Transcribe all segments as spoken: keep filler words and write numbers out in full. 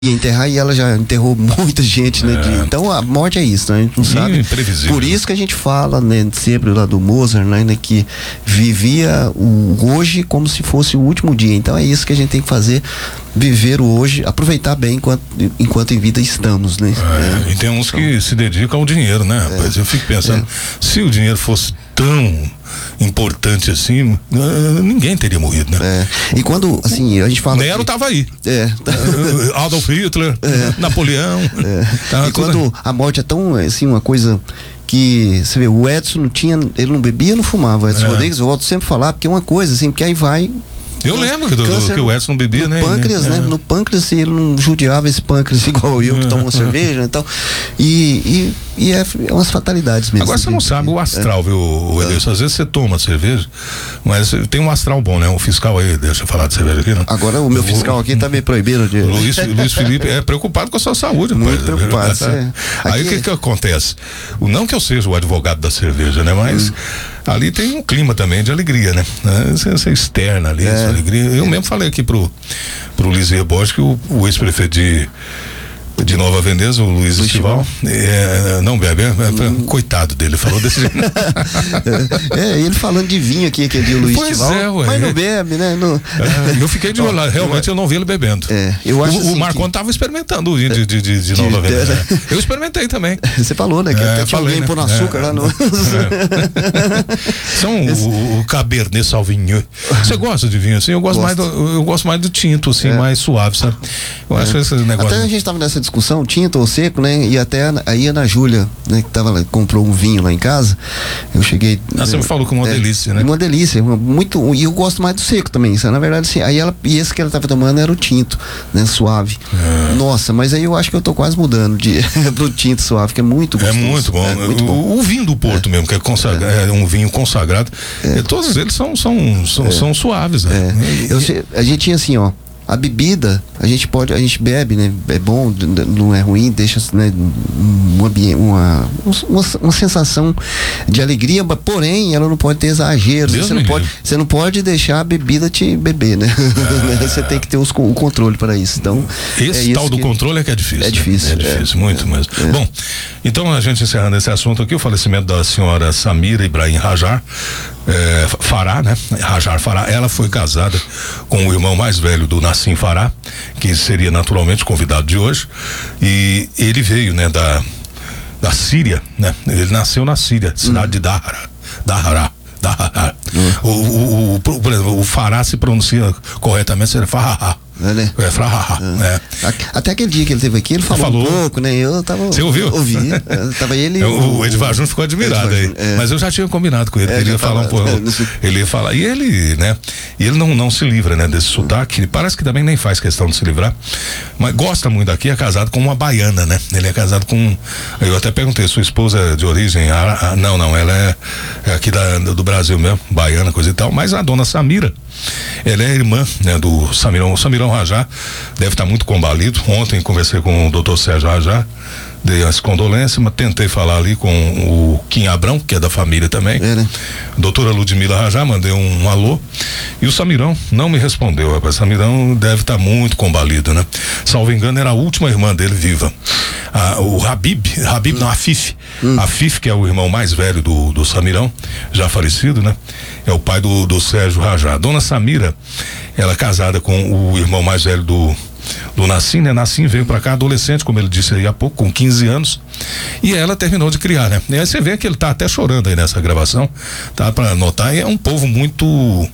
ia enterrar e ela já enterrou muita gente, né? É. De, então a morte é isso, né? A gente não Sim, sabe. imprevisível. Por isso que a gente fala, né, sempre lá do Mozart, né, que vivia o hoje como se fosse o último dia. Então é isso que a gente tem que fazer, viver o hoje, aproveitar bem enquanto, enquanto em vida estamos, né? É, é. E tem uns que se dedicam ao dinheiro, né, rapaz? É. Eu fico pensando, é. se o dinheiro fosse tão importante assim, ninguém teria morrido, né? É. E quando, assim, a gente fala... Nero que... tava aí. É. Adolf Hitler, é. Napoleão. É. Tá, e quando aí. A morte é tão, assim, uma coisa... que, você vê, o Edson não tinha, ele não bebia, não fumava, o Edson é. Rodrigues, eu volto sempre a falar, porque é uma coisa, assim, porque aí vai... Eu lembro do, do, que o Edson não bebia, no né? Pâncreas, né? É. No pâncreas, ele não judiava esse pâncreas igual eu, que tomo uma cerveja e tal. E, e, e é, é umas fatalidades mesmo. Agora você não sabe o astral, é. viu, o Edson? Às vezes você toma cerveja, mas tem um astral bom, né? O fiscal aí, deixa eu falar de cerveja aqui, não? Agora o meu fiscal aqui tá meio proibido de... Luiz, Luiz Felipe é preocupado com a sua saúde. Muito pai. preocupado. É. Aí o que que acontece? Não que eu seja o advogado da cerveja, né? Mas hum. ali tem um clima também de alegria, né? Você, você externa ali, é. essa alegria. Eu mesmo falei aqui pro, pro Luiz Rebosch que o, o ex-prefeito de, de Nova Veneza, o Luiz Estival, é, não bebe, é, é, hum. coitado dele, falou desse jeito. É, ele falando de vinho aqui, aquele dia, o Luiz pois Estival, é, ué. Mas não bebe, né? Não... É, eu fiquei de olhar, realmente eu não vi ele bebendo. É, eu acho o assim o Marcon que... tava experimentando o vinho de, de, de, de Nova Veneza. É. Eu experimentei também. Você falou, né? Que é, até tinha alguém né? pôr no açúcar é. lá no... É. São Esse... o, o Cabernet Sauvignon. Você gosta de vinho assim? Eu gosto, mais do, eu gosto mais do tinto, assim, é. mais suave, sabe? Eu acho é. esse negócio... Até a gente tava nessa discussão, tinto ou seco, né? E até aí a Ana Júlia, né, que tava lá, comprou um vinho lá em casa, eu cheguei... Ah, você me falou que uma é, delícia, né? Uma delícia, uma, muito, e eu gosto mais do seco também, sabe? Na verdade, assim, aí ela, e esse que ela tava tomando era o tinto, né, suave. É. Nossa, mas aí eu acho que eu tô quase mudando de, pro tinto suave, que é muito gostoso. É muito bom. É muito bom. O, o vinho do Porto é. mesmo, que é, consagra, é. é um vinho consagrado, é. todos eles são, são, são, é. são suaves, né? É. Eu, a gente tinha assim, ó, a bebida, a gente pode, a gente bebe, né? É bom, não é ruim, deixa, né, uma, uma, uma, uma sensação de alegria, mas, porém, ela não pode ter exageros. Você não, pode, você não pode deixar a bebida te beber, né? É. Você tem que ter os, o controle para isso. Então, esse é tal isso do que... controle é que é difícil. É difícil. Né? É difícil, é. muito mesmo. É. Bom, então a gente encerrando esse assunto aqui, o falecimento da senhora Samira Ibrahim Rajar. É, Fará, né? Rajar Fará, ela foi casada com o irmão mais velho do Nassim Fará, que seria naturalmente convidado de hoje, e ele veio, né, da da Síria, né? Ele nasceu na Síria, cidade hum. de Dahra, Dahra, Dahra. Hum. O, o, o, por exemplo, o Fará se pronuncia corretamente, seria Fará. É, né? É, fra, é. Até aquele dia que ele esteve aqui, ele falou, falou um pouco, né? Eu tava. Você ouviu? Ouvi. Tava ele. O, o Edvar Júnior ficou admirado aí. É. Mas eu já tinha combinado com ele, é, ele ia falar um pouco. É, ele ia falar. E ele, né? E ele não, não se livra, né? Desse sotaque. Parece que também nem faz questão de se livrar. Mas gosta muito daqui, é casado com uma baiana, né? Ele é casado com. Eu até perguntei, sua esposa é de origem. Ah, não, não, ela é, é aqui da, do Brasil mesmo, baiana, coisa e tal. Mas a dona Samira, ela é irmã, né, do Samirão. O Samirão Rajar deve estar muito combalido. Ontem conversei com o doutor Sérgio Rajar, dei as condolências, mas tentei falar ali com o Kim Abrão, que é da família também. É, né? Doutora Ludmila Rajar, mandei um, um alô. E o Samirão não me respondeu. O Samirão deve estar muito combalido, né? Salvo engano, era a última irmã dele viva. Ah, o Habib, Habib, hum. não, Afif. Hum. Afif, que é o irmão mais velho do, do Samirão, já falecido, né? É o pai do, do Sérgio Rajar. Dona Samira, ela é casada com o irmão mais velho do do Nassim, né? Nassim veio pra cá adolescente, como ele disse aí há pouco, com quinze anos, e ela terminou de criar, né? E aí você vê que ele tá até chorando aí nessa gravação, tá? Pra notar, e é um povo muito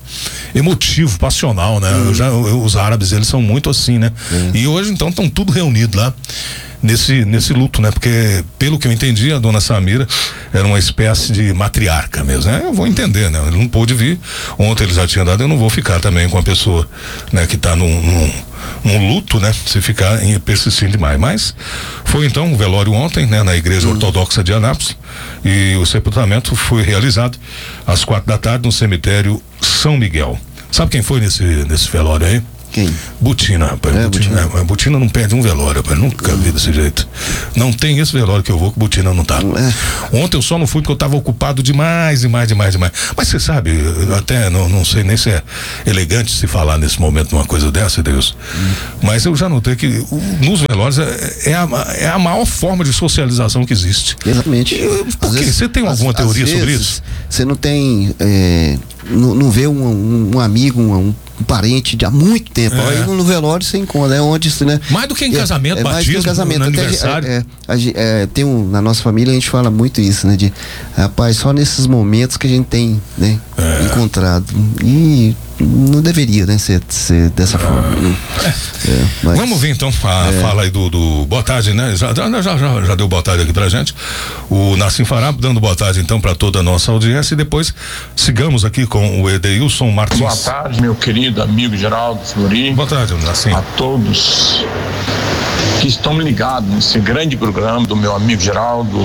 emotivo, passional, né? Uhum. Eu já, eu, os árabes, eles são muito assim, né? Uhum. E hoje, então, estão tudo reunido lá nesse, nesse luto, né? Porque, pelo que eu entendi, a dona Samira era uma espécie de matriarca mesmo, né? Eu vou entender, né? Ele não pôde vir, ontem ele já tinha dado, eu não vou ficar também com a pessoa, né? Que tá num, num, num luto, né? Se ficar em persistir demais, mas foi então o velório ontem, né? Na igreja ortodoxa de Anápolis, e o sepultamento foi realizado às quatro da tarde no cemitério São Miguel. Sabe quem foi nesse, nesse velório aí? Quem? Butina, rapaz. É, Butina, Butina. É, Butina não perde um velório, rapaz. Nunca vi desse jeito. Não tem esse velório que eu vou que Butina não tá. É. Ontem eu só não fui porque eu tava ocupado demais, demais, demais, demais. Mas você sabe, eu até não, não sei nem se é elegante se falar nesse momento uma coisa dessa, Deus. Hum. Mas eu já notei que o, nos velórios é, é, a, é a maior forma de socialização que existe. Exatamente. Por quê? Você tem alguma às, teoria às sobre vezes, isso? Você não tem. É, não, não vê um, um, um amigo, um, um parente de há muito tempo. É. Aí no velório você encontra, é onde isso, né? Mais do que em é, casamento, é, batismo, mais do que em casamento, até aniversário. É, é, é, tem um, na nossa família a gente fala muito isso, né? De, rapaz, só nesses momentos que a gente tem, né? É. Encontrado. E não deveria, né? Ser, ser dessa forma. Né? É. É, mas, vamos ver então a é. fala aí do, do boa tarde, né? Já, já, já, já deu boa tarde aqui pra gente. O Nassim Fará dando boa tarde então pra toda a nossa audiência e depois sigamos aqui com o Edeilson Martins. Boa tarde, meu querido amigo Geraldo Flori. Boa tarde, Nassim. A todos que estão ligados nesse grande programa do meu amigo Geraldo,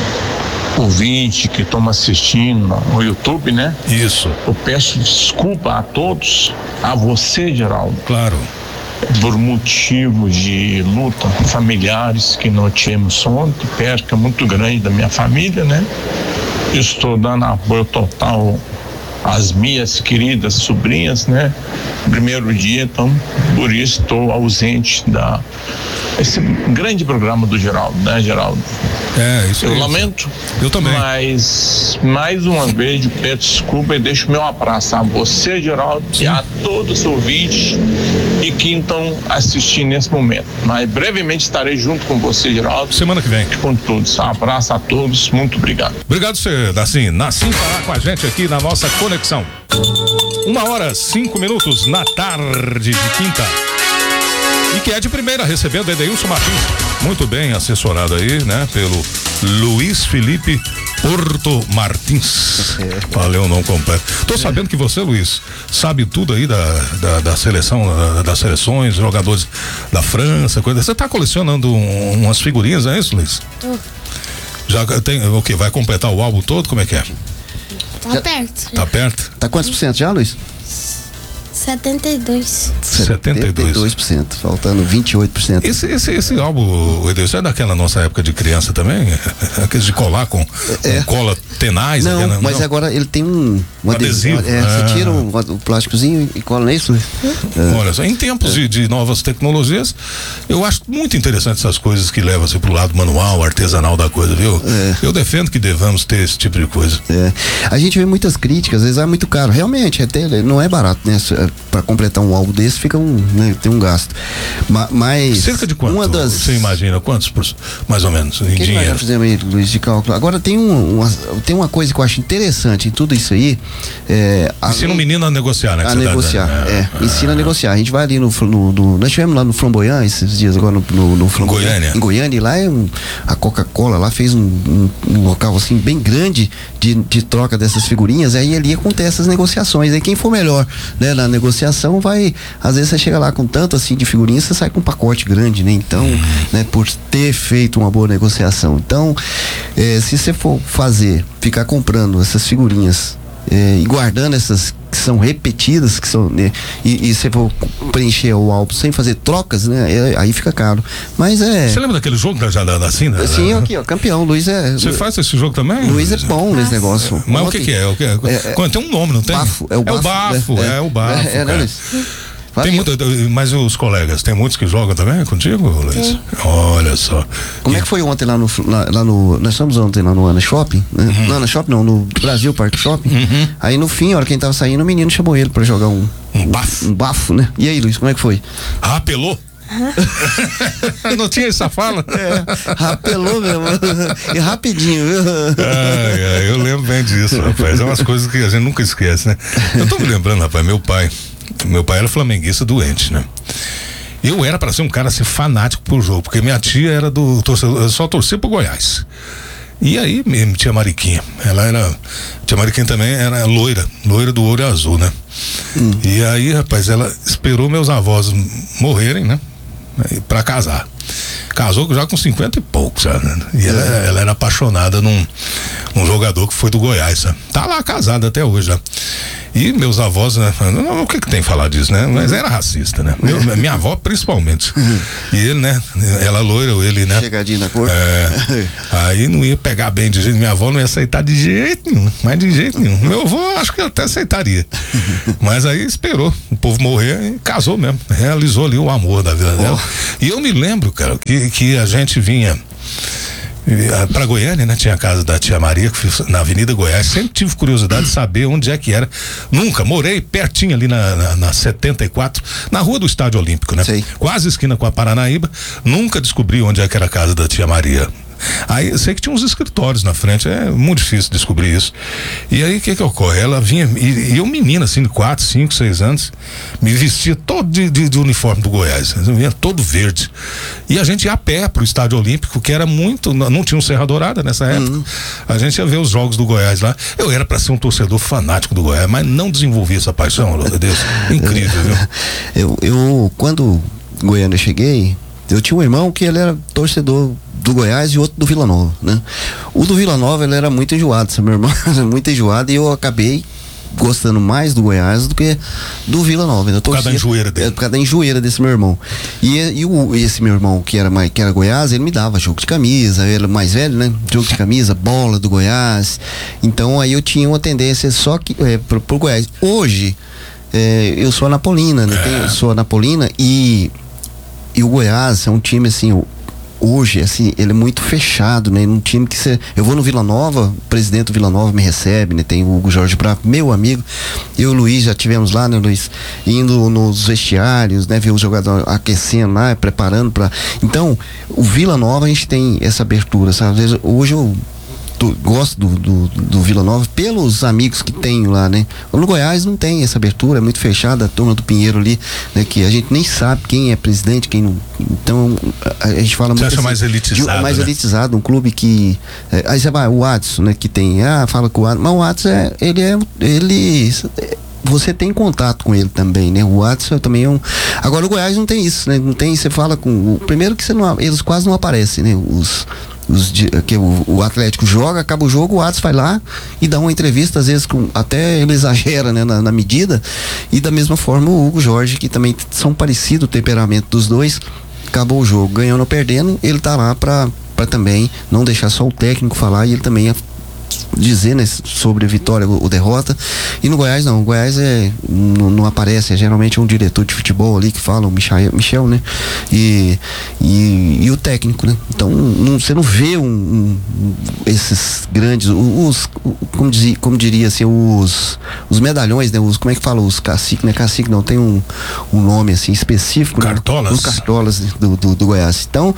ouvinte que estão assistindo no YouTube, né? Isso. Eu peço desculpa a todos, a você, Geraldo. Claro. Por motivos de luta familiares que nós tivemos ontem, perca muito grande da minha família, né? Eu estou dando apoio total às minhas queridas sobrinhas, né? Primeiro dia, então, por isso estou ausente da esse grande programa do Geraldo, né, Geraldo? É, isso Eu é lamento. Eu também. Mas, mais uma vez, eu peço desculpa e deixo meu abraço a você, Geraldo, Sim. e a todos os ouvintes e que estão assistindo nesse momento. Mas brevemente estarei junto com você, Geraldo. Semana que vem. Com todos. Um abraço a todos. Muito obrigado. Obrigado, senhor Nassim. Nassim falar com a gente aqui na nossa conexão. Uma hora, cinco minutos na tarde de quinta. E que é de primeira, recebendo Edeilson Martins, muito bem assessorado aí, né, pelo Luiz Felipe Porto Martins. Valeu, não completo. Tô sabendo que você, Luiz, sabe tudo aí da, da, da seleção, da, das seleções, jogadores da França, coisa. Você tá colecionando um, umas figurinhas, é isso, Luiz? Tô. Já tem, o que? Vai completar o álbum todo? Como é que é? Tá já, perto. Tá perto? Tá quantos por cento já, Luiz? setenta e dois. setenta e dois por cento, faltando vinte e oito por cento. Esse, esse, esse álbum, Edeilson, é daquela nossa época de criança também? Aqueles de colar com, é. com cola tenaz? Não, aquela, mas não. Agora ele tem um, um adesivo. adesivo. É, ah. Você tira o, o plásticozinho e cola nisso. É. Olha só, em tempos é. de, de novas tecnologias, eu acho muito interessante essas coisas que levam assim, pro lado manual, artesanal da coisa, viu? É. Eu defendo que devamos ter esse tipo de coisa. É. A gente vê muitas críticas, às vezes é muito caro. Realmente, até não é barato, né? Para completar um álbum desse fica um, né, tem um gasto. Ma, mas cerca de quanto? Uma das... Você imagina quantos por, mais ou menos em que dinheiro? Que fizemos aí, Luiz, de cálculo. Agora tem um, uma, tem uma coisa que eu acho interessante em tudo isso aí. É, ensina o menino a negociar, né? A negociar, tá, é, é, ensina a negociar. A gente vai ali no, no, no nós estivemos lá no Flamboyant esses dias agora no, no, no Flamboyant, Goiânia. Em Goiânia, e lá é um, a Coca-Cola lá fez um, um, um local assim bem grande de, de troca dessas figurinhas. Aí ali acontece essas negociações. Aí quem for melhor, né, na negociação vai. Às vezes você chega lá com tanto assim de figurinhas, você sai com um pacote grande, né? Então, uhum. né, por ter feito uma boa negociação. Então, eh, se você for fazer, ficar comprando essas figurinhas eh, e guardando essas que são repetidas, que são, né, e, e você for preencher o álbum sem fazer trocas, né? É, aí fica caro. Mas é. Você lembra daquele jogo já da Cina? Sim, aqui, ó, campeão. Luiz é. Você faz esse jogo também? Luiz é bom nesse negócio. Mas ontem, o que, que é? O que é? É, tem um nome, não tem? Bafo, é o bafo. É o bafo, é, é, é o bafo. É, é, né, Luiz? Tem muito, mas os colegas, tem muitos que jogam também contigo, Luiz? Sim. Olha só. Como e... é que foi ontem lá no, lá, lá no. Nós estamos ontem lá no Ana Shopping, né? Uhum. Não, Ana Shopping não, no Brasil Park Shopping. Uhum. Aí no fim, a hora que a gente tava saindo, o menino chamou ele pra jogar um. Um bafo? Um bafo, né? E aí, Luiz, como é que foi? Rapelou? Não tinha essa fala? É, rapelou mesmo. E rapidinho, viu? Ai, ai, eu lembro bem disso, rapaz. É umas coisas que a gente nunca esquece, né? Eu tô me lembrando, rapaz, meu pai. Meu pai era flamenguista doente, né? Eu era pra ser um cara assim, fanático por jogo, porque minha tia era do torcedor, só torcia pro Goiás. E aí, mesmo, tia Mariquinha, ela era, tia Mariquinha também era loira, loira do olho azul, né? Hum. E aí, rapaz, ela esperou meus avós morrerem, né? Pra casar. Casou já com cinquenta e poucos, sabe? E ela, é. ela era apaixonada num, num jogador que foi do Goiás, sabe? Tá lá casada até hoje, já. E meus avós, né? Não, o que que tem que falar disso, né? Mas era racista, né? Meu, minha avó, principalmente. E ele, né? Ela loira, ele, né? Chegadinho na cor. É, aí não ia pegar bem de jeito, minha avó não ia aceitar de jeito nenhum, mas de jeito nenhum. Meu avô, acho que até aceitaria. Mas aí esperou o povo morrer e casou mesmo. Realizou ali o amor da vida dela. Oh. E eu me lembro, cara, que, que a gente vinha pra Goiânia, né? Tinha a casa da tia Maria, na Avenida Goiás. Sempre tive curiosidade de saber onde é que era. Nunca, morei pertinho ali na, na, na setenta e quatro, na rua do Estádio Olímpico, né? Sei. Quase esquina com a Paranaíba. Nunca descobri onde é que era a casa da tia Maria. Aí eu sei que tinha uns escritórios na frente, é muito difícil descobrir isso. E aí o que que ocorre? Ela vinha, e, e eu menina assim, de quatro, cinco, seis anos, me vestia todo de, de, de uniforme do Goiás, eu vinha todo verde. E a gente ia a pé pro Estádio Olímpico, que era muito, não tinha um Serra Dourada nessa época. Uhum. A gente ia ver os jogos do Goiás lá. Eu era para ser um torcedor fanático do Goiás, mas não desenvolvi essa paixão, meu Deus. Incrível, viu? Eu, eu, quando em Goiânia cheguei, eu tinha um irmão que ele era torcedor do Goiás e outro do Vila Nova, né? O do Vila Nova, ele era muito enjoado, sabe? Meu irmão era muito enjoado e eu acabei gostando mais do Goiás do que do Vila Nova. Eu por causa da enjoeira dele. É, por causa da enjoeira desse meu irmão. E, e o, esse meu irmão, que era, mais, que era Goiás, ele me dava jogo de camisa, ele mais velho, né? Jogo de camisa, bola do Goiás. Então aí eu tinha uma tendência só que é, pro, pro Goiás. Hoje, é, eu sou anapolina, né? Tenho, sou anapolina e, e o Goiás é um time assim, o, hoje, assim, ele é muito fechado, né? Num time que você... Eu vou no Vila Nova, o presidente do Vila Nova me recebe, né? Tem o Hugo Jorge Bravo, meu amigo. Eu e o Luiz já tivemos lá, né, Luiz? Indo nos vestiários, né? Ver os jogadores aquecendo lá, preparando pra... Então, o Vila Nova, a gente tem essa abertura, sabe? Às vezes, hoje eu gosto do, do, do Vila Nova pelos amigos que tenho lá, né? No Goiás não tem essa abertura, é muito fechada a turma do Pinheiro ali, né? Que a gente nem sabe quem é presidente, quem não. Então a, a gente fala você muito acha assim, mais elitizado, de, mais né? elitizado, um clube que é, aí você vai, o Adson, né? Que tem, ah, fala com o Adson, mas o Adson é, ele é, ele é, você tem contato com ele também, né? O Adson também é um... Agora o Goiás não tem isso, né? Não tem, você fala com o primeiro que você não, eles quase não aparecem, né? Os Os, que o, o Atlético joga, acaba o jogo, o Adson vai lá e dá uma entrevista, às vezes com, até ele exagera, né, na, na medida, e da mesma forma o Hugo Jorge, que também são parecidos o temperamento dos dois. Acabou o jogo, ganhando ou perdendo, ele tá lá pra, pra também não deixar só o técnico falar e ele também é dizer, né, sobre a vitória ou derrota. E no Goiás não, o Goiás é, não, não aparece, é geralmente um diretor de futebol ali que fala, o Michel, Michel né, e, e, e o técnico, né, então não, você não vê um, um, esses grandes, os, como, dizia, como diria assim, os, os medalhões, né, os, como é que fala, os cacique, né, cacique não, tem um, um nome assim específico, Cartolas, né, os cartolas do, do, do Goiás. Então,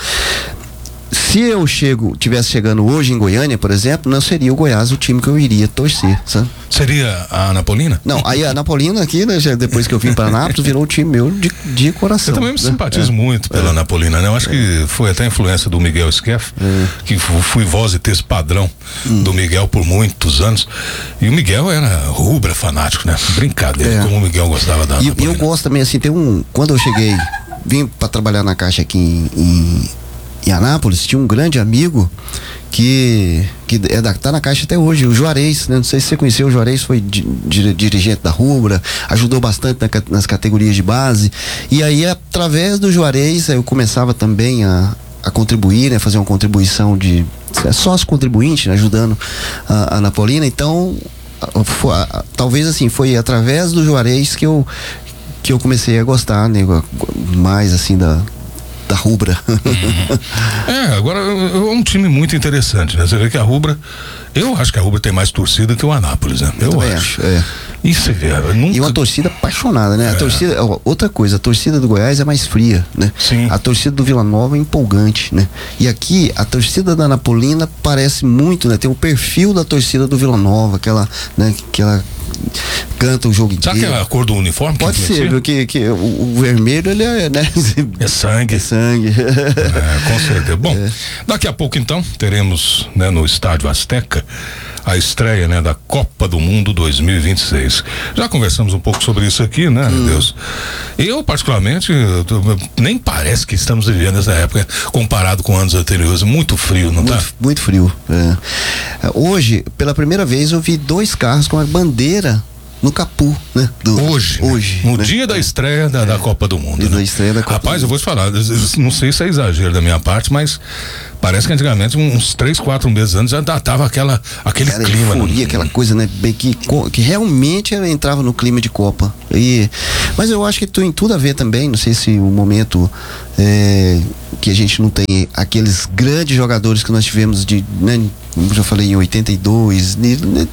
se eu chego, tivesse chegando hoje em Goiânia, por exemplo, não seria o Goiás o time que eu iria torcer, sabe? Seria a Anapolina? Não, aí a Anapolina aqui, né, já depois que eu vim para Anápolis, virou o time meu de, de coração. Eu também me né? simpatizo é. muito pela é. Anapolina, né? Eu acho é. que foi até a influência do Miguel Schiaff, é. que fui voz e texto padrão hum. do Miguel por muitos anos. E o Miguel era rubra fanático, né? Brincadeira, é. como o Miguel gostava da Anapolina. E eu gosto também, assim, tem um... Quando eu cheguei, vim para trabalhar na Caixa aqui em... em em Anápolis, tinha um grande amigo que, que é da, tá na Caixa até hoje, o Juarez, né? Não sei se você conheceu, o Juarez foi di, di, dirigente da Rubra, ajudou bastante na, nas categorias de base, e aí através do Juarez eu começava também a, a contribuir, né? Fazer uma contribuição de sócio contribuinte, né? Ajudando a, a Anapolina. Então foi, a, talvez assim, foi através do Juarez que eu que eu comecei a gostar, né? Mais assim da da Rubra. Uhum. É, agora é um time muito interessante, né? Você vê que a Rubra, eu acho que a Rubra tem mais torcida que o Anápolis, né? Eu, eu acho. acho é. E você vê, nunca... E uma torcida apaixonada, né? É. A torcida, ó, outra coisa, a torcida do Goiás é mais fria, né? Sim. A torcida do Vila Nova é empolgante, né? E aqui, a torcida da Anapolina parece muito, né? Tem o perfil da torcida do Vila Nova, aquela, né? Aquela canta o jogo inteiro. Será que é a cor do uniforme? Pode ser, porque que, o, o vermelho, ele é, né? É sangue. É sangue. É, com certeza. Bom, é. daqui a pouco então, teremos, né, no Estádio Azteca, a estreia, né, da Copa do Mundo dois mil e vinte e seis. Já conversamos um pouco sobre isso aqui, né, hum. Deus? Eu, particularmente, eu tô, nem parece que estamos vivendo essa época comparado com anos anteriores. Muito frio, não muito, tá? Muito frio. É. Hoje, pela primeira vez, eu vi dois carros com a bandeira no Capu, né? Do, hoje. Hoje. No né? dia da estreia da, é. da Copa do Mundo. Da né? estreia da Copa Rapaz, do eu vou te falar, não sei se é exagero da minha parte, mas parece que antigamente, uns três, quatro meses antes, já tava aquela, aquele Era clima. Euforia, no... aquela coisa, né? Bem, que, que realmente ela entrava no clima de Copa. E, mas eu acho que tem tudo a ver também, não sei se o momento é, que a gente não tem aqueles grandes jogadores que nós tivemos de, né, como eu já falei, em oitenta e dois,